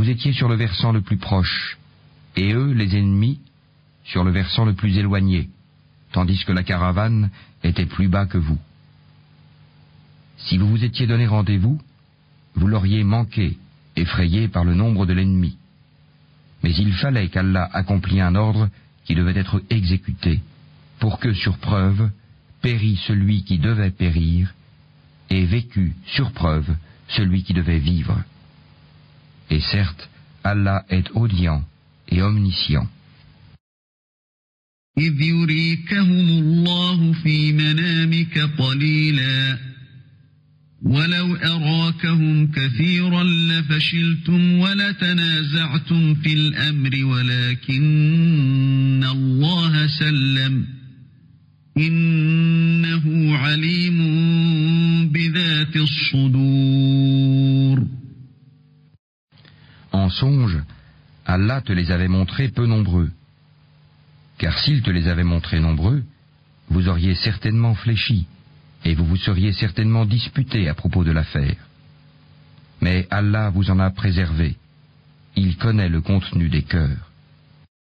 vous étiez sur le versant le plus proche, et eux, les ennemis, sur le versant le plus éloigné, tandis que la caravane était plus bas que vous. Si vous vous étiez donné rendez-vous, vous l'auriez manqué, effrayé par le nombre de l'ennemi. Mais il fallait qu'Allah accomplît un ordre qui devait être exécuté, pour que, sur preuve, pérît celui qui devait périr, et vécut, sur preuve, celui qui devait vivre. Et certes, Allah est audient et omniscient. إذ يريكهم الله في منامك قليلا ولو أراكهم كثيرا لفشلتم ولتنازعتم في الأمر ولكن الله سلم إنه عليم بذات الصدور. En songe, Allah te les avait montrés peu nombreux. Car s'il te les avait montrés nombreux, vous auriez certainement fléchi, et vous vous seriez certainement disputé à propos de l'affaire. Mais Allah vous en a préservé. Il connaît le contenu des cœurs.